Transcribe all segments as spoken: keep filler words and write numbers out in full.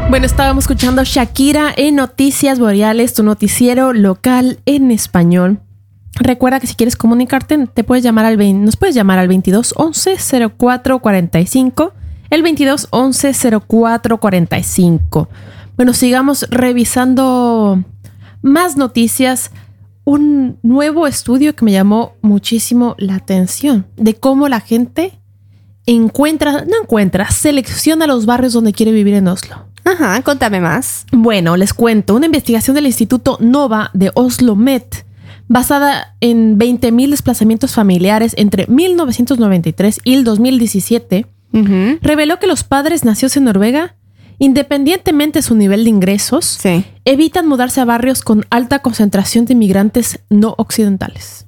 Bueno, estábamos escuchando Shakira en Noticias Boreales, tu noticiero local en español. Recuerda que si quieres comunicarte, te puedes llamar al veinte, nos puedes llamar al veintidós once cero cuatro cuarenta y cinco, el veintidós once cero cuatro cuarenta y cinco. Bueno, sigamos revisando más noticias. Un nuevo estudio que me llamó muchísimo la atención de cómo la gente encuentra, no encuentra, selecciona los barrios donde quiere vivir en Oslo. Ajá, contame más. Bueno, les cuento. Una investigación del Instituto Nova de Oslo Met, basada en veinte mil desplazamientos familiares entre mil novecientos noventa y tres y el dos mil diecisiete, uh-huh. reveló que los padres nacidos en Noruega, independientemente de su nivel de ingresos, sí. evitan mudarse a barrios con alta concentración de inmigrantes no occidentales.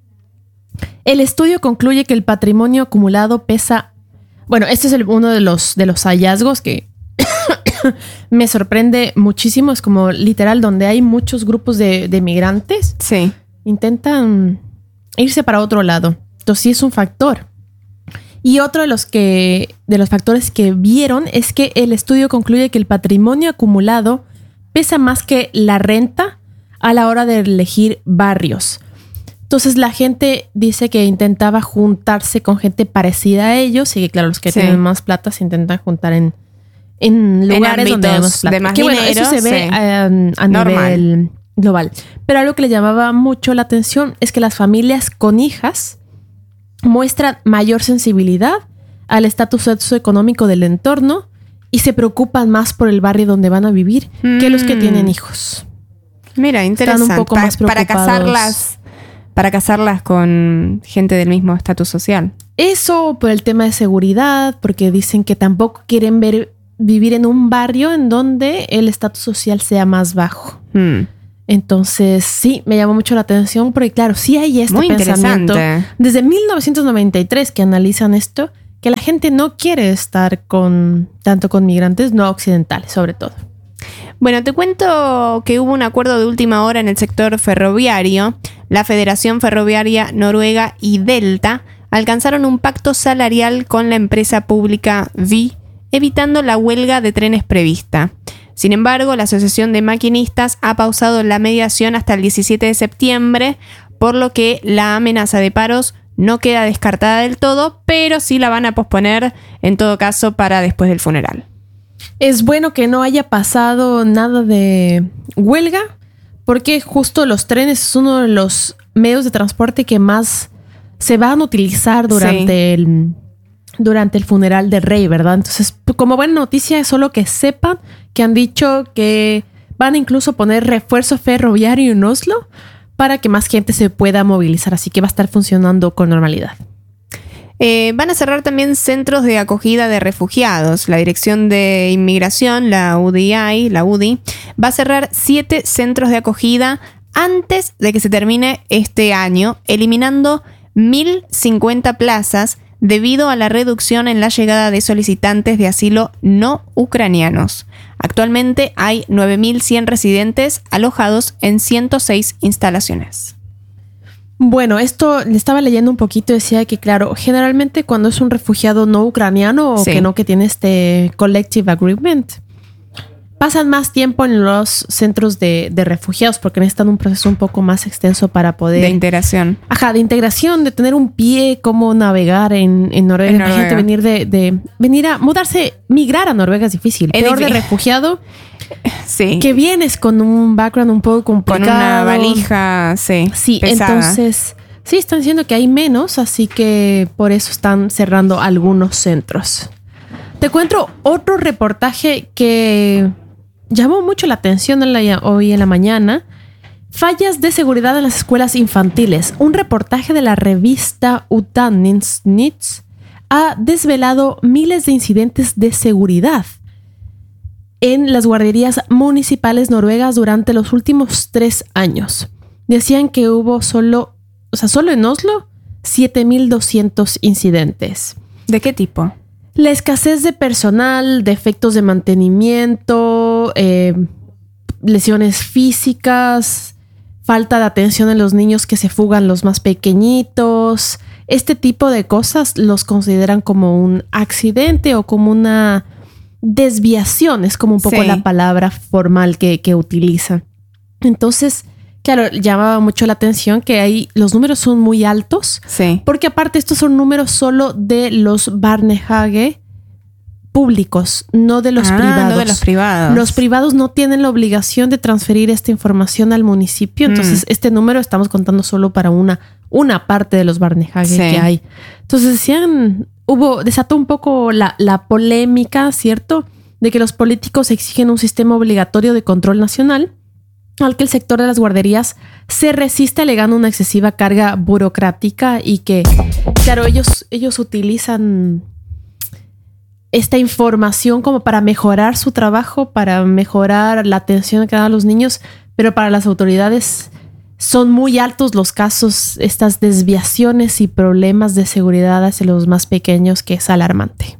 El estudio concluye que el patrimonio acumulado pesa... Bueno, este es el, uno de los, de los hallazgos que me sorprende muchísimo. Es como literal donde hay muchos grupos de, de migrantes. Sí. Intentan irse para otro lado. Entonces sí es un factor. Y otro de los, que, de los factores que vieron es que el estudio concluye que el patrimonio acumulado pesa más que la renta a la hora de elegir barrios. Entonces la gente dice que intentaba juntarse con gente parecida a ellos y que claro, los que sí. tienen más plata se intentan juntar en, en lugares en donde hay más plata. De más que dinero, bueno, eso se ve sí. um, a Normal. nivel global. Pero algo que le llamaba mucho la atención es que las familias con hijas muestran mayor sensibilidad al estatus socioeconómico del entorno y se preocupan más por el barrio donde van a vivir mm. que los que tienen hijos. Mira, interesante. Están un poco pa- más preocupados. Para casarlas, para casarlas con gente del mismo estatus social. Eso por el tema de seguridad, porque dicen que tampoco quieren ver vivir en un barrio en donde el estatus social sea más bajo. Mm. Entonces, sí, me llamó mucho la atención porque, claro, sí hay este Muy pensamiento interesante. desde mil novecientos noventa y tres que analizan esto, que la gente no quiere estar con tanto con migrantes no occidentales, sobre todo. Bueno, te cuento que hubo un acuerdo de última hora en el sector ferroviario. La Federación Ferroviaria Noruega y Delta alcanzaron un pacto salarial con la empresa pública Vy, evitando la huelga de trenes prevista. Sin embargo, la Asociación de Maquinistas ha pausado la mediación hasta el diecisiete de septiembre, por lo que la amenaza de paros no queda descartada del todo, pero sí la van a posponer en todo caso para después del funeral. Es bueno que no haya pasado nada de huelga, porque justo los trenes es uno de los medios de transporte que más se van a utilizar durante, sí. el, durante el funeral del rey, ¿verdad? Entonces, como buena noticia es solo que sepan que han dicho que van a incluso poner refuerzo ferroviario en Oslo para que más gente se pueda movilizar, así que va a estar funcionando con normalidad. Eh, van a cerrar también centros de acogida de refugiados. La Dirección de Inmigración, la U D I, la U D I, va a cerrar siete centros de acogida antes de que se termine este año, eliminando mil cincuenta plazas debido a la reducción en la llegada de solicitantes de asilo no ucranianos. Actualmente hay nueve mil cien residentes alojados en ciento seis instalaciones. Bueno, esto le estaba leyendo un poquito y decía que, claro, generalmente cuando es un refugiado no ucraniano o sí. que no que tiene este collective agreement, pasan más tiempo en los centros de, de refugiados porque necesitan un proceso un poco más extenso para poder... De integración. Ajá, de integración, de tener un pie, cómo navegar en, en Noruega. En Noruega. Venir de, de... Venir a... Mudarse, migrar a Noruega es difícil. Es Peor difícil. De refugiado... Sí. Que vienes con un background un poco complicado. Con una valija, sí. Sí, pesada. Entonces, sí, están diciendo que hay menos, así que por eso están cerrando algunos centros. Te encuentro otro reportaje que llamó mucho la atención en la, hoy en la mañana. Fallas de seguridad en las escuelas infantiles. Un reportaje de la revista Utdanningsnytt ha desvelado miles de incidentes de seguridad en las guarderías municipales noruegas durante los últimos tres años. Decían que hubo solo, o sea, solo en Oslo, siete mil doscientos incidentes. ¿De qué tipo? La escasez de personal, defectos de mantenimiento, eh, lesiones físicas, falta de atención en los niños que se fugan, los más pequeñitos. Este tipo de cosas los consideran como un accidente o como una... desviación, es como un poco Sí. la palabra formal que, que utilizan. Entonces, claro, llamaba mucho la atención que ahí los números son muy altos, Sí. porque aparte estos son números solo de los Barnehage públicos, no de los Ah, privados. no de los privados. Los privados no tienen la obligación de transferir esta información al municipio, entonces Mm. este número estamos contando solo para una, una parte de los Barnehage Sí. que hay. Entonces decían, hubo, desató un poco la, la polémica, ¿cierto? De que los políticos exigen un sistema obligatorio de control nacional, al que el sector de las guarderías se resiste alegando una excesiva carga burocrática y que, claro, ellos, ellos utilizan esta información como para mejorar su trabajo, para mejorar la atención que dan a los niños, pero para las autoridades son muy altos los casos, estas desviaciones y problemas de seguridad hacia los más pequeños, que es alarmante.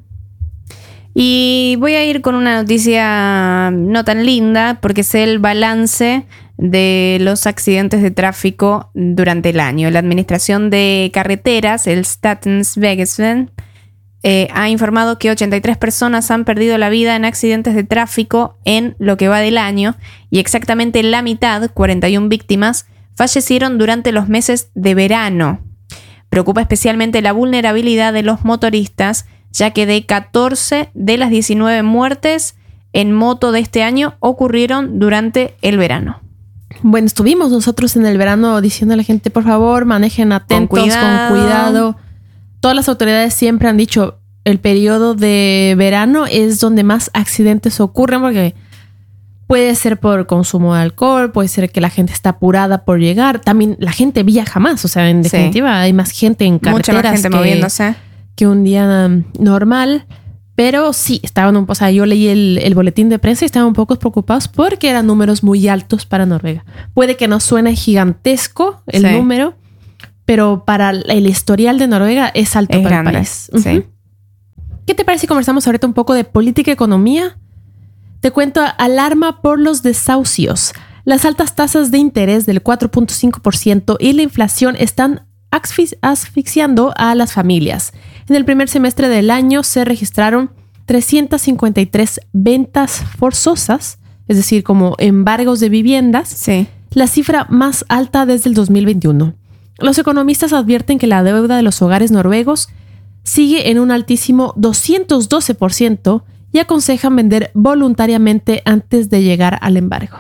Y voy a ir con una noticia no tan linda, porque es el balance de los accidentes de tráfico durante el año. La Administración de Carreteras, el Stationsvegeven, eh, ha informado que ochenta y tres personas han perdido la vida en accidentes de tráfico en lo que va del año, y exactamente la mitad, cuarenta y una víctimas, fallecieron durante los meses de verano. Preocupa especialmente la vulnerabilidad de los motoristas, ya que de catorce de las diecinueve muertes en moto de este año ocurrieron durante el verano. Bueno, estuvimos nosotros en el verano diciendo a la gente, por favor, manejen atentos, con cuidado. con cuidado. Todas las autoridades siempre han dicho, el periodo de verano es donde más accidentes ocurren, porque puede ser por consumo de alcohol, puede ser que la gente está apurada por llegar. También la gente viaja más, o sea, en Sí. definitiva hay más gente en carreteras. Mucha más gente que, moviéndose. que un día um, normal. Pero sí, estaban un poco, o sea, yo leí el, el boletín de prensa y estaban un poco preocupados porque eran números muy altos para Noruega. Puede que no suene gigantesco el Sí. número, pero para el historial de Noruega es alto Es para grande, el país. sí. Ujú. ¿Qué te parece si conversamos ahorita un poco de política y economía? Te cuento, alarma por los desahucios. Las altas tasas de interés del cuatro punto cinco por ciento y la inflación están asfix- asfixiando a las familias. En el primer semestre del año se registraron trescientas cincuenta y tres ventas forzosas, es decir, como embargos de viviendas, Sí. la cifra más alta desde el dos mil veintiuno. Los economistas advierten que la deuda de los hogares noruegos sigue en un altísimo doscientos doce por ciento y aconsejan vender voluntariamente antes de llegar al embargo.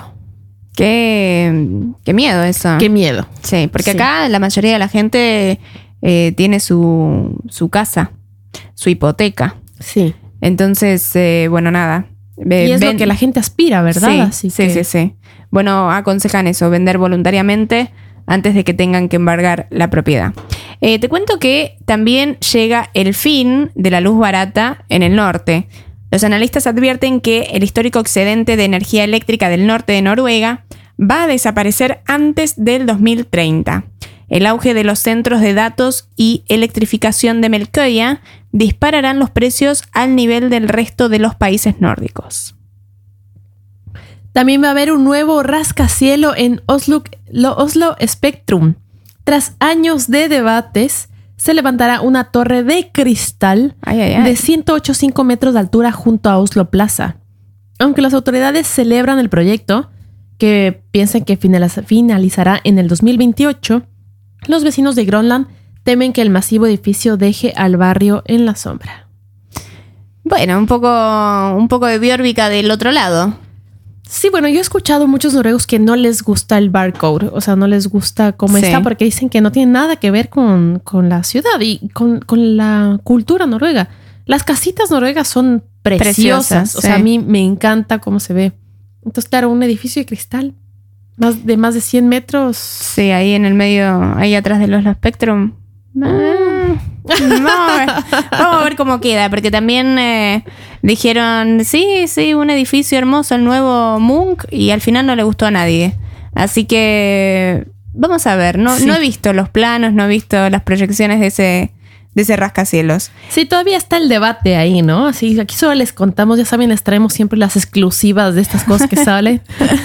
Qué, qué miedo eso. Qué miedo. Sí, porque Sí. acá la mayoría de la gente eh, tiene su, su casa, su hipoteca. Sí. Entonces, eh, bueno, nada. Eh, Y es ven- lo que la gente aspira, ¿verdad? Sí, Así sí, que- sí, sí. Bueno, aconsejan eso, vender voluntariamente antes de que tengan que embargar la propiedad. Eh, te cuento que también llega el fin de la luz barata en el norte. Los analistas advierten que el histórico excedente de energía eléctrica del norte de Noruega va a desaparecer antes del dos mil treinta. El auge de los centros de datos y electrificación de Melkøya dispararán los precios al nivel del resto de los países nórdicos. También va a haber un nuevo rascacielo en Oslo, lo- Oslo Spectrum. Tras años de debates, se levantará una torre de cristal Ay, ay, ay. de ciento ocho punto cinco metros de altura junto a Oslo Plaza. Aunque las autoridades celebran el proyecto, que piensan que finaliza- finalizará en el dos mil veintiocho, los vecinos de Groenland temen que el masivo edificio deje al barrio en la sombra. Bueno, un poco, un poco de Björvika del otro lado. Sí, bueno, yo he escuchado muchos noruegos que no les gusta el barcode, o sea, no les gusta cómo Sí. está, porque dicen que no tiene nada que ver con, con la ciudad y con, con la cultura noruega. Las casitas noruegas son preciosas, Preciosas, o sea, sí. a mí me encanta cómo se ve. Entonces, claro, un edificio de cristal más de más de cien metros. Sí, ahí en el medio, ahí atrás de los Spectrum. Ah, vamos, a ver, vamos a ver cómo queda, porque también eh, dijeron, sí, sí, un edificio hermoso, el nuevo Munch, y al final no le gustó a nadie. Así que vamos a ver, no, Sí. no he visto los planos, no he visto las proyecciones de ese, de ese rascacielos. Sí, todavía está el debate ahí, ¿no? Así, aquí solo les contamos, ya saben, les traemos siempre las exclusivas de estas cosas que salen.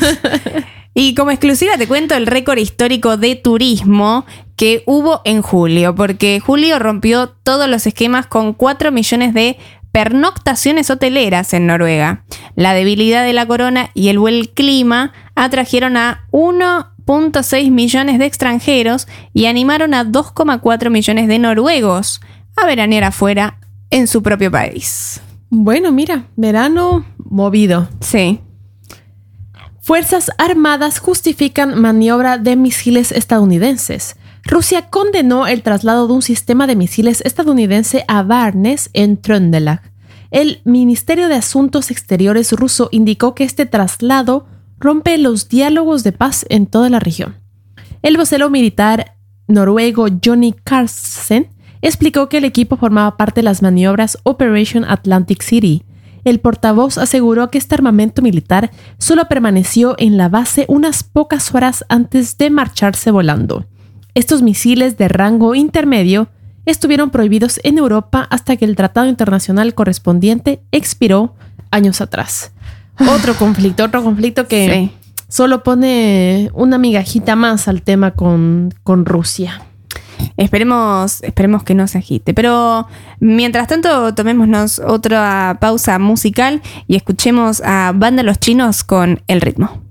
Y como exclusiva te cuento el récord histórico de turismo que hubo en julio, porque julio rompió todos los esquemas con cuatro millones de pernoctaciones hoteleras en Noruega. La debilidad de la corona y el buen clima atrajeron a uno punto seis millones de extranjeros y animaron a dos coma cuatro millones de noruegos a veranear afuera en su propio país. Bueno, mira, verano movido. Sí. Fuerzas Armadas justifican maniobra de misiles estadounidenses. Rusia condenó el traslado de un sistema de misiles estadounidense a Barnes en Trøndelag. El Ministerio de Asuntos Exteriores ruso indicó que este traslado rompe los diálogos de paz en toda la región. El vocero militar noruego Johnny Carlsen explicó que el equipo formaba parte de las maniobras Operation Atlantic City. El portavoz aseguró que este armamento militar solo permaneció en la base unas pocas horas antes de marcharse volando. Estos misiles de rango intermedio estuvieron prohibidos en Europa hasta que el tratado internacional correspondiente expiró años atrás. Otro conflicto, otro conflicto que sí. Solo pone una migajita más al tema con, con Rusia. Esperemos, esperemos que no se agite. Pero mientras tanto, tomémonos otra pausa musical y escuchemos a Banda Los Chinos con El Ritmo.